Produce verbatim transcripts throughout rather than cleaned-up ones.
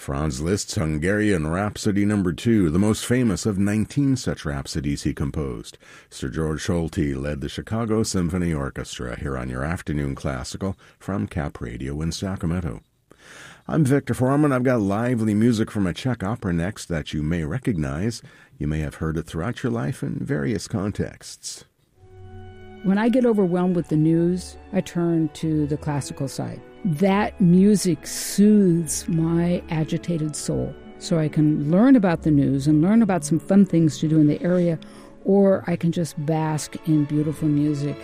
Franz Liszt's Hungarian Rhapsody number two, the most famous of nineteen such rhapsodies he composed. Sir George Solti led the Chicago Symphony Orchestra here on your Afternoon Classical from Cap Radio in Sacramento. I'm Victor Foreman. I've got lively music from a Czech opera next that you may recognize. You may have heard it throughout your life in various contexts. When I get overwhelmed with the news, I turn to the classical side. That music soothes my agitated soul, so I can learn about the news and learn about some fun things to do in the area, or I can just bask in beautiful music.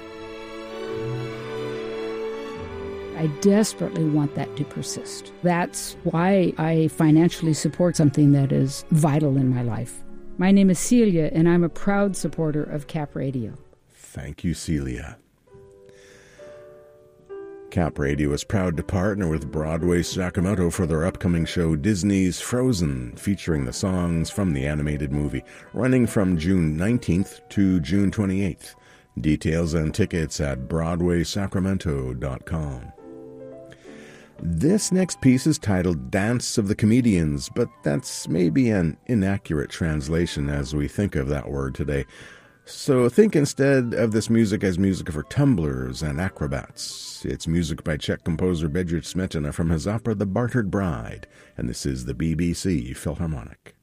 I desperately want that to persist. That's why I financially support something that is vital in my life. My name is Celia, and I'm a proud supporter of Cap Radio. Thank you, Celia. Cap Radio is proud to partner with Broadway Sacramento for their upcoming show Disney's Frozen, featuring the songs from the animated movie, running from June nineteenth to June twenty-eighth. Details and tickets at broadway sacramento dot com. This next piece is titled Dance of the Comedians, but that's maybe an inaccurate translation as we think of that word today. So think instead of this music as music for tumblers and acrobats. It's music by Czech composer Bedřich Smetana from his opera The Bartered Bride, and this is the B B C Philharmonic.